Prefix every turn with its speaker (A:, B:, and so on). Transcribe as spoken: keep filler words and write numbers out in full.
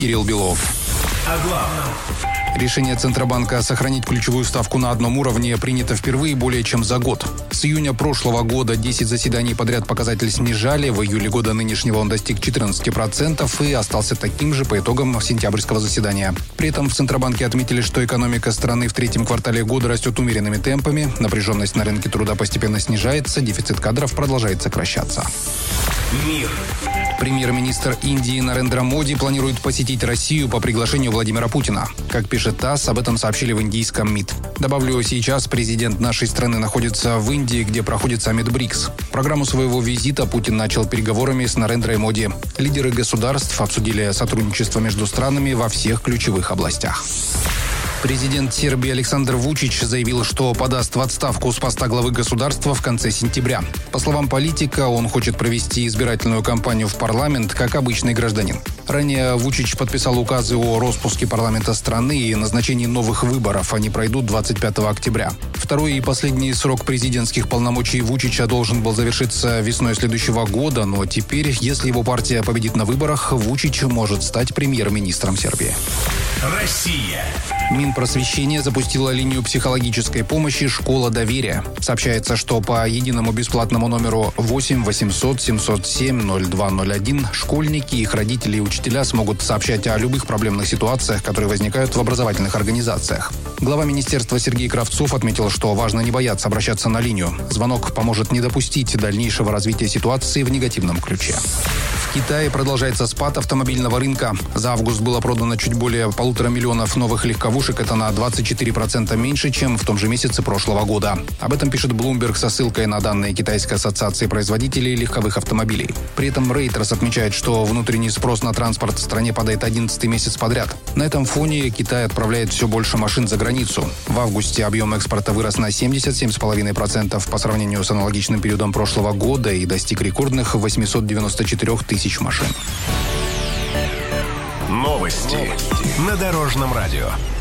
A: Кирилл Белов.
B: О главном.
A: Решение Центробанка сохранить ключевую ставку на одном уровне принято впервые более чем за год. С июня прошлого года десять заседаний подряд показатель снижали. В июле года нынешнего он достиг четырнадцати процентов и остался таким же по итогам сентябрьского заседания. При этом в Центробанке отметили, что экономика страны в третьем квартале года растет умеренными темпами, напряженность на рынке труда постепенно снижается, дефицит кадров продолжает сокращаться.
B: Мир.
A: Премьер-министр Индии Нарендра Моди планирует посетить Россию по приглашению Владимира Путина. Как пишет ТАСС, об этом сообщили в индийском МИД. Добавлю, сейчас президент нашей страны находится в Индии, где проходит саммит БРИКС. Программу своего визита Путин начал переговорами с Нарендрой Моди. Лидеры государств обсудили сотрудничество между странами во всех ключевых областях. Президент Сербии Александр Вучич заявил, что подаст в отставку с поста главы государства в конце сентября. По словам политика, он хочет провести избирательную кампанию в парламент как обычный гражданин. Ранее Вучич подписал указы о распуске парламента страны и назначении новых выборов. Они пройдут двадцать пятого октября. Второй и последний срок президентских полномочий Вучича должен был завершиться весной следующего года, но теперь, если его партия победит на выборах, Вучич может стать премьер-министром Сербии.
B: Россия.
A: Минпросвещение запустило линию психологической помощи «Школа доверия». Сообщается, что по единому бесплатному номеру восемь восемьсот семьсот семь ноль два ноль один школьники, их родители и учителя смогут сообщать о любых проблемных ситуациях, которые возникают в образовательных организациях. Глава министерства Сергей Кравцов отметил, что важно не бояться обращаться на линию. Звонок поможет не допустить дальнейшего развития ситуации в негативном ключе. В Китае продолжается спад автомобильного рынка. За август было продано чуть более полутора миллионов новых легковушек. Это на двадцать четыре процента меньше, чем в том же месяце прошлого года. Об этом пишет Bloomberg со ссылкой на данные Китайской ассоциации производителей легковых автомобилей. При этом Reuters отмечает, что внутренний спрос на транспорт в стране падает одиннадцатый месяц подряд. На этом фоне Китай отправляет все больше машин за границу. В августе объем экспорта вырос на семьдесят семь целых пять десятых процента по сравнению с аналогичным периодом прошлого года и достиг рекордных восемьсот девяносто четыре тысяч машин.
B: Новости на Дорожном радио.